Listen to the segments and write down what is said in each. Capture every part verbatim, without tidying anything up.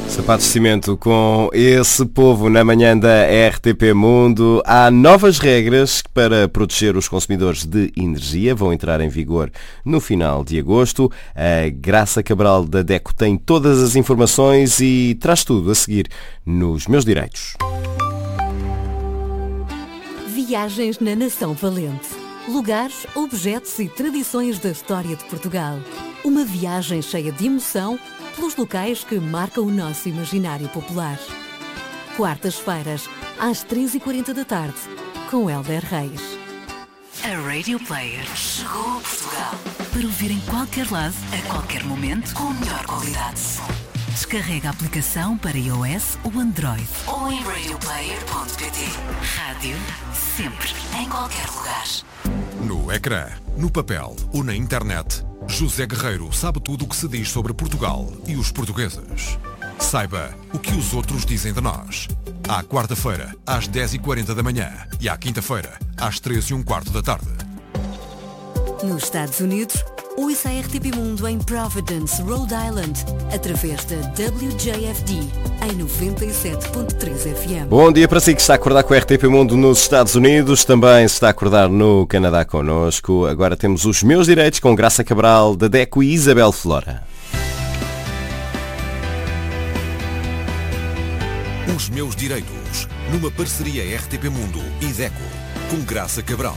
Sapatos de Cimento com esse povo na manhã da R T P Mundo. Há novas regras para proteger os consumidores de energia. Vão entrar em vigor no final de agosto. A Graça Cabral da DECO tem todas as informações e traz tudo a seguir nos Meus Direitos. Viagens na Nação Valente. Lugares, objetos e tradições da história de Portugal. Uma viagem cheia de emoção pelos locais que marcam o nosso imaginário popular. Quartas-feiras, às três e quarenta da tarde, com Hélder Reis. A Radio Player chegou a Portugal para ouvir em qualquer lado, a qualquer momento, com a melhor qualidade de som. Descarrega a aplicação para iOS ou Android ou em radio player ponto pt. Rádio, sempre, em qualquer lugar. No ecrã, no papel ou na internet, José Guerreiro sabe tudo o que se diz sobre Portugal e os portugueses. Saiba o que os outros dizem de nós. À quarta-feira, às dez e quarenta da manhã e à quinta-feira, às três e um quarto da tarde. Nos Estados Unidos, ouça a R T P Mundo em Providence, Rhode Island, através da W J F D, em noventa e sete ponto três F M. Bom dia para si que está a acordar com a R T P Mundo nos Estados Unidos, também se está a acordar no Canadá connosco. Agora temos os Meus Direitos com Graça Cabral da DECO e Isabel Flora. Os Meus Direitos, numa parceria R T P Mundo e DECO, com Graça Cabral.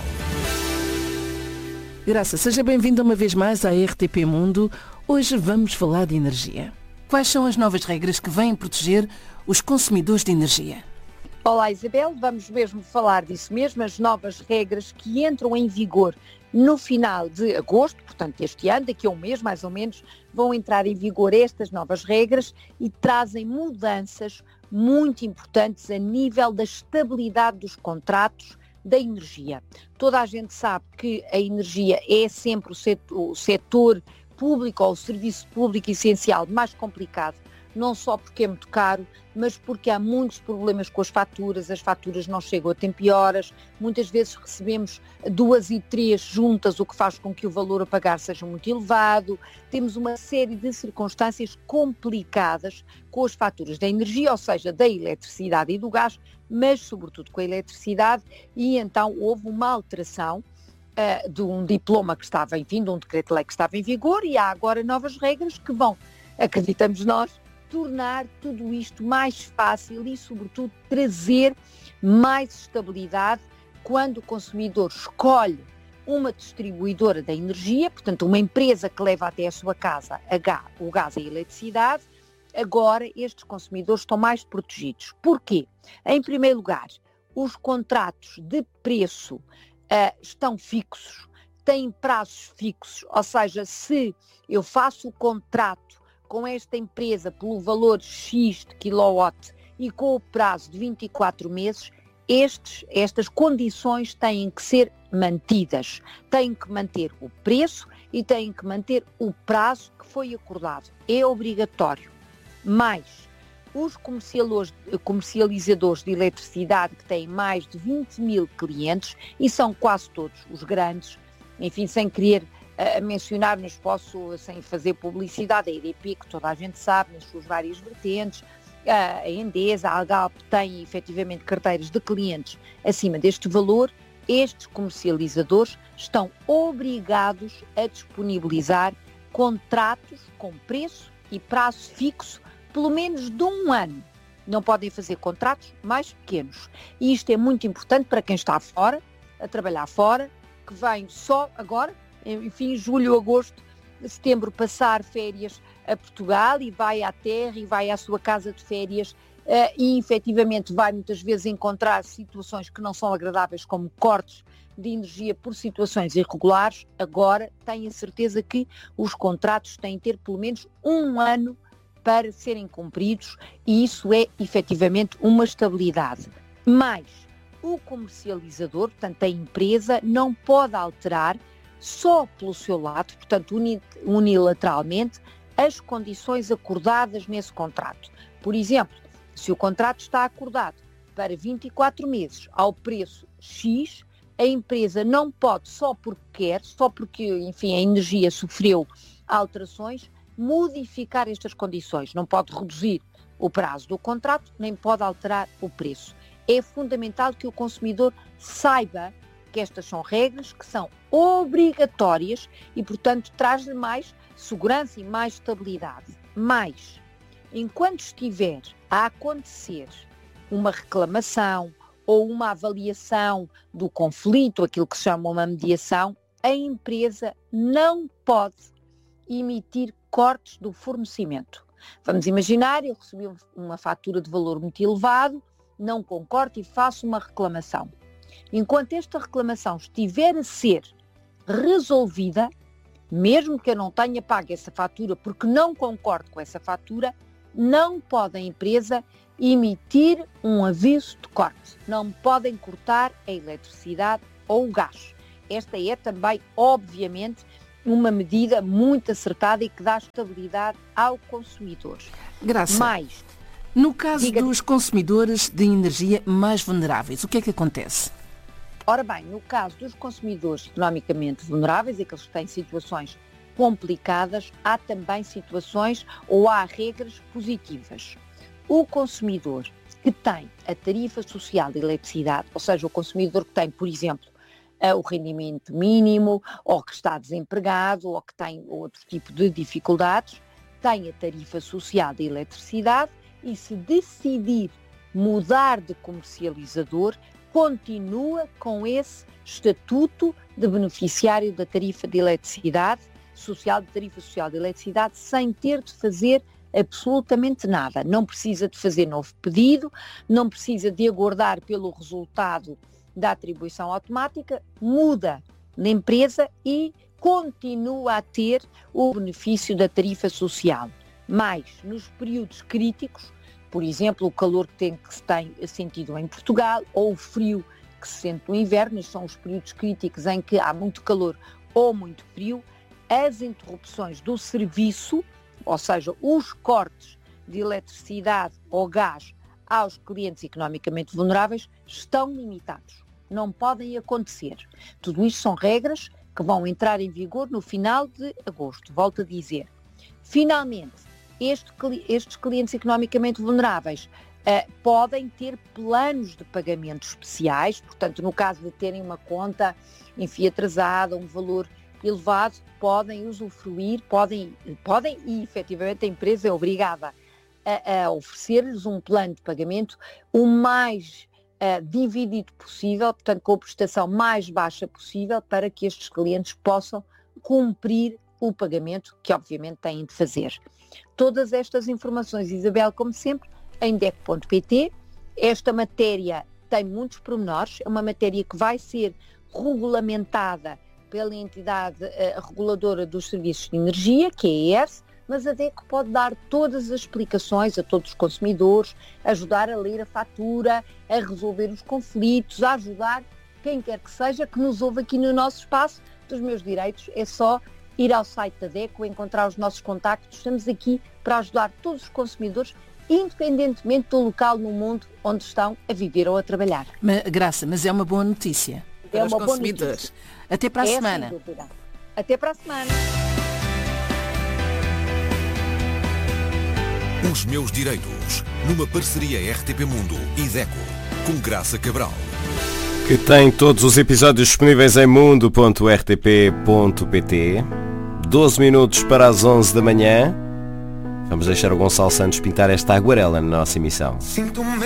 Graça, seja bem-vinda uma vez mais à R T P Mundo. Hoje vamos falar de energia. Quais são as novas regras que vêm proteger os consumidores de energia? Olá Isabel, vamos mesmo falar disso mesmo, as novas regras que entram em vigor no final de agosto, portanto este ano, daqui a um mês mais ou menos, vão entrar em vigor estas novas regras e trazem mudanças muito importantes a nível da estabilidade dos contratos da energia. Toda a gente sabe que a energia é sempre o setor, o setor público ou o serviço público essencial mais complicado, não só porque é muito caro, mas porque há muitos problemas com as faturas, as faturas não chegam a tempo e horas, muitas vezes recebemos duas e três juntas, o que faz com que o valor a pagar seja muito elevado. Temos uma série de circunstâncias complicadas com as faturas da energia, ou seja, da eletricidade e do gás, mas sobretudo com a eletricidade, e então houve uma alteração uh, de um diploma que estava, enfim, de um decreto-lei que estava em vigor, e há agora novas regras que vão, acreditamos nós, tornar tudo isto mais fácil e, sobretudo, trazer mais estabilidade quando o consumidor escolhe uma distribuidora da energia, portanto, uma empresa que leva até a sua casa a gás, o gás e a eletricidade. Agora estes consumidores estão mais protegidos. Porquê? Em primeiro lugar, os contratos de preço uh, estão fixos, têm prazos fixos, ou seja, se eu faço o contrato com esta empresa pelo valor X de quilowatt e com o prazo de vinte e quatro meses, estes, estas condições têm que ser mantidas. Têm que manter o preço e têm que manter o prazo que foi acordado. É obrigatório. Mais, os comercializadores de eletricidade que têm mais de vinte mil clientes, e são quase todos os grandes, enfim, sem querer a mencionar, mas posso, sem fazer publicidade, a E D P, que toda a gente sabe, nas suas várias vertentes, a Endesa, a Algalp têm efetivamente carteiras de clientes acima deste valor. Estes comercializadores estão obrigados a disponibilizar contratos com preço e prazo fixo, pelo menos de um ano. Não podem fazer contratos mais pequenos. E isto é muito importante para quem está fora, a trabalhar fora, que vem só agora, enfim, julho, agosto, setembro, passar férias a Portugal e vai à terra e vai à sua casa de férias uh, e efetivamente vai muitas vezes encontrar situações que não são agradáveis, como cortes de energia por situações irregulares. Agora tenho a certeza que os contratos têm de ter pelo menos um ano para serem cumpridos, e isso é efetivamente uma estabilidade. Mas o comercializador, portanto a empresa, não pode alterar só pelo seu lado, portanto unilateralmente, as condições acordadas nesse contrato. Por exemplo, se o contrato está acordado para vinte e quatro meses ao preço X, a empresa não pode, só porque quer, só porque, enfim, a energia sofreu alterações, modificar estas condições. Não pode reduzir o prazo do contrato, nem pode alterar o preço. É fundamental que o consumidor saiba que estas são regras que são obrigatórias e, portanto, traz-lhe mais segurança e mais estabilidade. Mas, enquanto estiver a acontecer uma reclamação ou uma avaliação do conflito, aquilo que se chama uma mediação, a empresa não pode emitir cortes do fornecimento. Vamos imaginar, eu recebi uma fatura de valor muito elevado, não concordo e faço uma reclamação. Enquanto esta reclamação estiver a ser resolvida, mesmo que eu não tenha pago essa fatura porque não concordo com essa fatura, não pode a empresa emitir um aviso de corte. Não podem cortar a eletricidade ou o gás. Esta é também, obviamente, uma medida muito acertada e que dá estabilidade ao consumidor. Graça, Mas, no caso diga... dos consumidores de energia mais vulneráveis, o que é que acontece? Ora bem, no caso dos consumidores economicamente vulneráveis, aqueles que têm situações complicadas, há também situações ou há regras positivas. O consumidor que tem a tarifa social de eletricidade, ou seja, o consumidor que tem, por exemplo, o rendimento mínimo, ou que está desempregado, ou que tem outro tipo de dificuldades, tem a tarifa social de eletricidade e se decidir mudar de comercializador, continua com esse estatuto de beneficiário da tarifa de eletricidade, social, de tarifa social de eletricidade, sem ter de fazer absolutamente nada. Não precisa de fazer novo pedido, não precisa de aguardar pelo resultado da atribuição automática, muda na empresa e continua a ter o benefício da tarifa social. Mas, nos períodos críticos, por exemplo, o calor que, tem, que se tem sentido em Portugal, ou o frio que se sente no inverno, são os períodos críticos em que há muito calor ou muito frio, as interrupções do serviço, ou seja, os cortes de eletricidade ou gás aos clientes economicamente vulneráveis, estão limitados. Não podem acontecer. Tudo isto são regras que vão entrar em vigor no final de agosto. Volto a dizer. Finalmente, este, estes clientes economicamente vulneráveis uh, podem ter planos de pagamento especiais, portanto, no caso de terem uma conta, enfim, atrasada, um valor elevado, podem usufruir, podem, podem e efetivamente a empresa é obrigada a, a oferecer-lhes um plano de pagamento o mais uh, dividido possível, portanto com a prestação mais baixa possível para que estes clientes possam cumprir o pagamento que obviamente têm de fazer. Todas estas informações, Isabel, como sempre, em D E C ponto P T. Esta matéria tem muitos pormenores, é uma matéria que vai ser regulamentada pela entidade uh, reguladora dos serviços de energia, que é a E R S, mas a D E C pode dar todas as explicações a todos os consumidores, ajudar a ler a fatura, a resolver os conflitos, a ajudar quem quer que seja que nos ouve aqui no nosso espaço dos meus direitos. É só ir ao site da D E C ou encontrar os nossos contactos. Estamos aqui para ajudar todos os consumidores, independentemente do local no mundo onde estão a viver ou a trabalhar. Mas, Graça, mas é uma boa notícia para é os uma consumidores. Boa notícia. Até para a é, semana. Sem dúvida. Até para a semana. Os meus direitos, numa parceria R T P Mundo e D E C O, com Graça Cabral. Que tem todos os episódios disponíveis em mundo ponto r t p ponto p t. doze minutos para as onze da manhã. Vamos deixar o Gonçalo Santos pintar esta aguarela na nossa emissão.